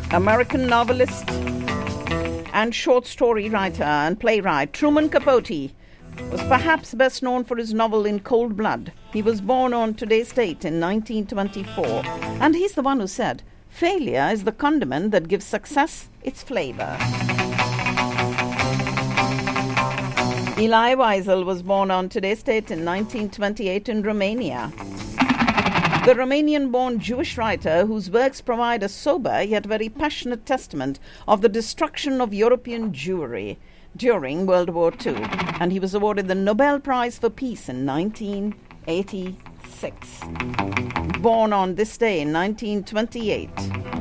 American novelist and short story writer and playwright Truman Capote was perhaps best known for his novel In Cold Blood. He was born on today's date in 1924, and he's the one who said, "Failure is the condiment that gives success its flavor." Elie Wiesel was born on today's date in 1928 in Romania. The Romanian-born Jewish writer whose works provide a sober yet very passionate testament of the destruction of European Jewry during World War II, and he was awarded the Nobel Prize for Peace in 1986. Born on this day in 1928.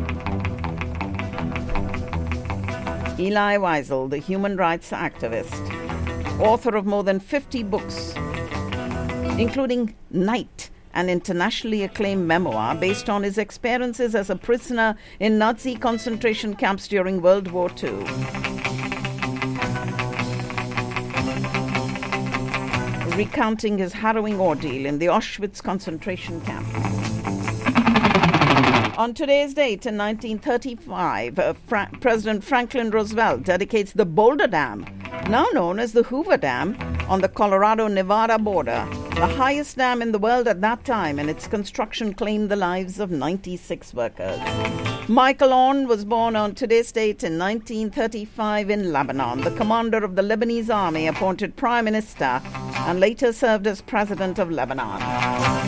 Elie Wiesel, the human rights activist, author of more than 50 books, including Night, an internationally acclaimed memoir based on his experiences as a prisoner in Nazi concentration camps during World War II. Recounting his harrowing ordeal in the Auschwitz concentration camp. On today's date in 1935, President Franklin Roosevelt dedicates the Boulder Dam, now known as the Hoover Dam, on the Colorado-Nevada border, the highest dam in the world at that time, and its construction claimed the lives of 96 workers. Michael Aoun was born on today's date in 1935 in Lebanon, the commander of the Lebanese army, appointed Prime Minister, and later served as President of Lebanon.